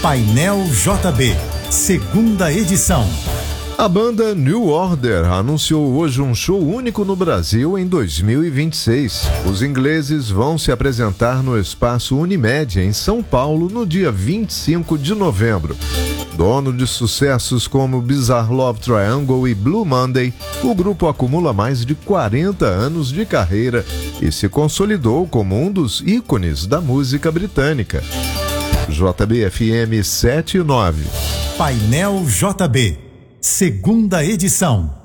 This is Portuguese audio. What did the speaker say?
Painel JB, segunda edição. A banda New Order anunciou hoje um show único no Brasil em 2026. Os ingleses vão se apresentar no Espaço Unimed, em São Paulo, no dia 25 de novembro. Dono de sucessos como Bizarre Love Triangle e Blue Monday, o grupo acumula mais de 40 anos de carreira e se consolidou como um dos ícones da música britânica. JB-FM 7 e 9. Painel JB, segunda edição.